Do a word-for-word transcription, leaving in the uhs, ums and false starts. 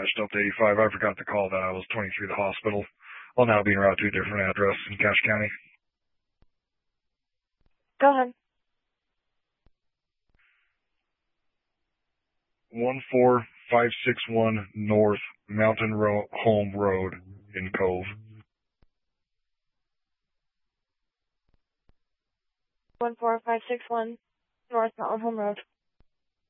Dash Delta eighty-five. I forgot to call that. I was twenty-three the hospital. I'll now be en route to a different address in Cache County. Go ahead. one four five six one North Mountain Ro- Home Road in Cove. one four five six one North Mountain Home Road.